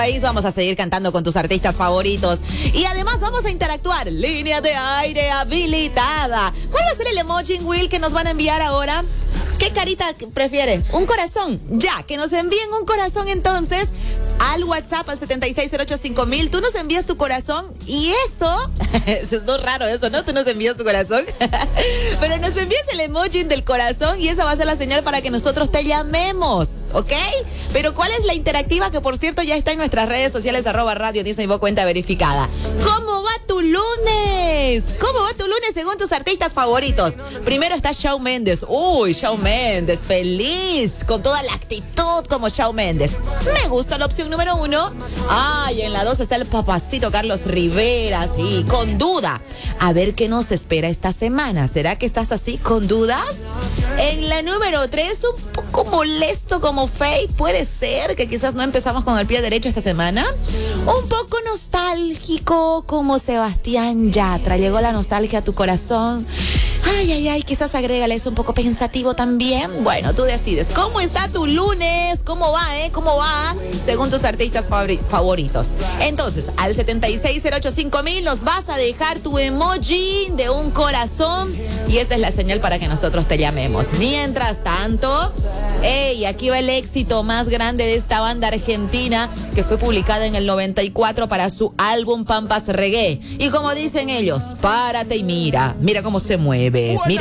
país. Vamos a seguir cantando con tus artistas favoritos. Y además vamos a interactuar. Línea de aire habilitada. ¿Cuál va a ser el emoji, Will, que nos van a enviar ahora? ¿Qué carita prefiere? ¿Un corazón? Ya, que nos envíen un corazón entonces al WhatsApp al 76085000. Tú nos envías tu corazón y eso es muy raro eso, ¿no? Tú nos envías tu corazón, pero nos envías el emoji del corazón y esa va a ser la señal para que nosotros te llamemos, ¿ok? Pero ¿cuál es la interactiva? Que por cierto ya está en nuestras redes sociales, @Radio Disney Bo, cuenta verificada. ¿Cómo va tu lunes? ¿Cómo va tu lunes según tus artistas favoritos? Primero está Shawn Mendes. Uy, Shawn Mendes, feliz, con toda la actitud como Shawn Mendes. Me gusta la opción número 1. Ay, en la 2 está el papacito Carlos Rivera, sí, con duda. A ver qué nos espera esta semana. ¿Será que estás así, con dudas? En la número 3, un poco molesto como Faith. Puede ser que quizás no empezamos con el pie derecho esta semana. Un poco nostálgico como Sebastián Yatra. Llegó la nostalgia a tu corazón. Ay, quizás agrégale eso un poco pensativo también. Bueno, tú decides. ¿Cómo está tu lunes? ¿Cómo va, ¿Cómo va? Según tus artistas favoritos. Entonces, al 76085000 nos vas a dejar tu emoji de un corazón y esa es la señal para que nosotros te llamemos. Mientras tanto, aquí va el éxito más grande de esta banda argentina que fue publicada en el 94 para su álbum Pampas Reggae. Y como dicen ellos, párate y mira cómo se mueve. Mira